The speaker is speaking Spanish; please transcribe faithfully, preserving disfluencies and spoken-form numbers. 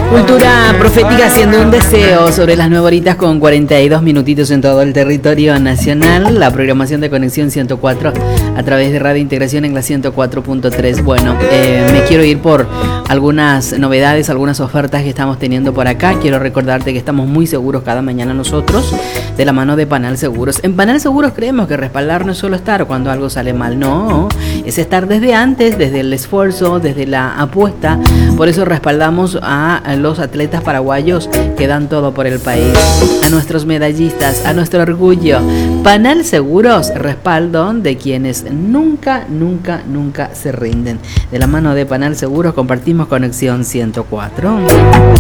Cultura profética haciendo un deseo sobre las nueve horitas con cuarenta y dos minutitos en todo el territorio nacional. La programación de Conexión ciento cuatro a través de Radio Integración en la ciento cuatro punto tres. Bueno, eh, me quiero ir por algunas novedades, algunas ofertas que estamos teniendo por acá. Quiero recordarte que estamos muy seguros cada mañana nosotros, de la mano de Panal Seguros. En Panal Seguros creemos que respaldar no es solo estar cuando algo sale mal, no, es estar desde antes, desde el esfuerzo, desde la apuesta. Por eso respaldamos a los atletas paraguayos que dan todo por el país, a nuestros medallistas, a nuestro orgullo. Panal Seguros, respaldo de quienes nunca, nunca, nunca se rinden. De la mano de Panal Seguros compartimos Conexión ciento cuatro.